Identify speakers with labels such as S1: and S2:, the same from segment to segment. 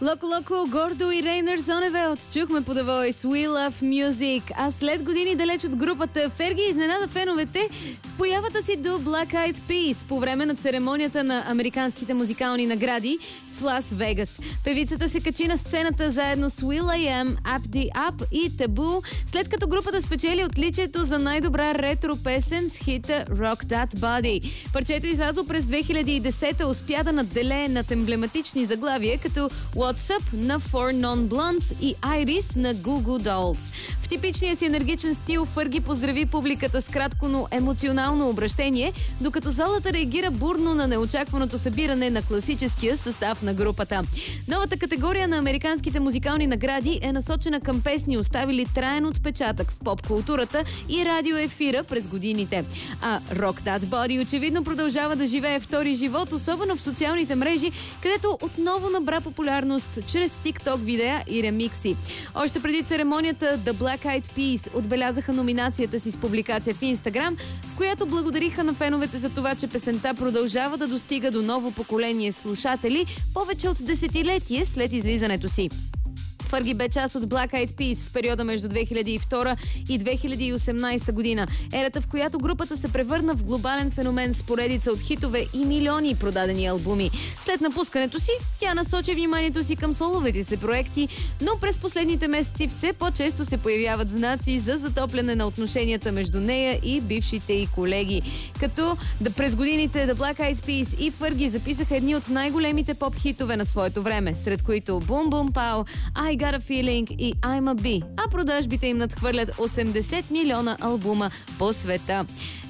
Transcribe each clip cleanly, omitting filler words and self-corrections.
S1: Локо Локо, Гордо и Рейнер Зоневелт. Чухме по The Voice We Love Music. А след години далеч от групата, Ферги изненада феновете с появата си до Black Eyed Peas по време на церемонията на американските музикални награди в Лас Вегас. Певицата се качи на сцената заедно с will.i.am, Up the Up и Taboo, след като групата спечели отличието за най-добра ретро песен с хита Rock That Body. Парчето излязло през 2010 успя да надделее над емблематични заглавия като What's Up на Four Non Blondes и Iris на Goo Goo Dolls. В типичния си енергичен стил Фърги поздрави публиката с кратко, но емоционално обращение, докато залата реагира бурно на неочакваното събиране на класическия състав на групата. Новата категория на американските музикални награди е насочена към песни, оставили траен отпечатък в поп-културата и радиоефира през годините. А Rock That Body очевидно продължава да живее втори живот, особено в социалните мрежи, където отново набра популярност чрез TikTok видеа и ремикси. Още преди церемонията The Black Eyed Peas отбелязаха номинацията си с публикация в Instagram, в която благодариха на феновете за това, че песента продължава да достига до ново поколение слушатели повече от десетилетие след излизането си. Фърги бе част от Black Eyed Peas в периода между 2002 и 2018 година. Ерата, в която групата се превърна в глобален феномен с поредица от хитове и милиони продадени албуми. След напускането си, тя насочи вниманието си към соловите си проекти, но през последните месеци все по-често се появяват знаци за затопляне на отношенията между нея и бившите й колеги. Като през годините The Black Eyed Peas и Фърги записаха едни от най-големите поп-хитове на своето време, сред които Boom Boom Pow, I Got a Feeling и I'm a Bee, а продажбите им надхвърлят 80 милиона албума по света.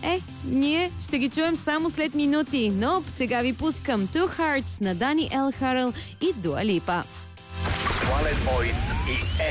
S1: Ние ще ги чуем само след минути, но сега ви пускам Two Hearts на Дани Ел Харъл и Дуа Липа.